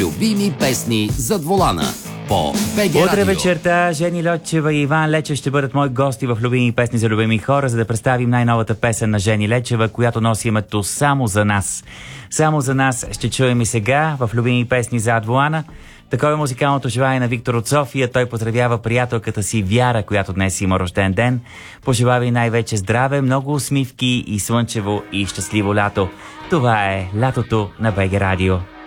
любими песни зад волана по БГ Утре Радио. вечерта Жени Лечева и Иван Лечев ще бъдат мои гости в любими песни за любими хора, за да представим най-новата песен на Жени Лечева, която носи името "Само за нас". Само за нас ще чуем и сега в любими песни зад волана. Такова е музикалното желание на Виктор от София. Той поздравява приятелката си Вяра, която днес има рожден ден. Пожелава и най-вече здраве, много усмивки и слънчево и щастливо лято. Това е лятото на БГ Радио.